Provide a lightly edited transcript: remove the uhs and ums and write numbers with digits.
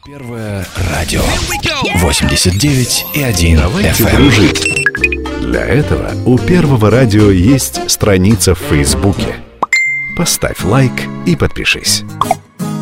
Первое радио 89,1 Давайте FM. дружить. Для этого у Первого радио есть страница в Фейсбуке. Поставь лайк и подпишись.